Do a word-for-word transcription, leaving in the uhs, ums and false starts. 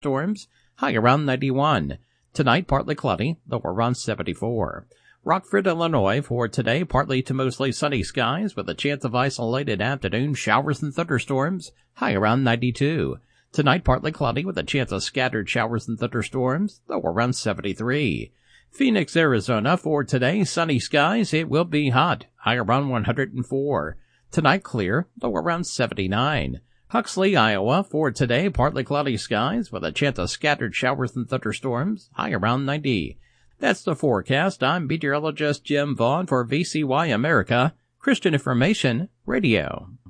storms, high around ninety-one. Tonight, partly cloudy, low around seventy-four. Rockford, Illinois, for today, partly to mostly sunny skies with a chance of isolated afternoon showers and thunderstorms, high around ninety-two. Tonight, partly cloudy with a chance of scattered showers and thunderstorms, low around seventy-three. Phoenix, Arizona, for today, sunny skies, it will be hot, high around one hundred four. Tonight, clear, low around seventy-nine. Huxley, Iowa, for today, partly cloudy skies with a chance of scattered showers and thunderstorms, high around ninety. That's the forecast. I'm meteorologist Jim Vaughn for V C Y America, Christian Information Radio.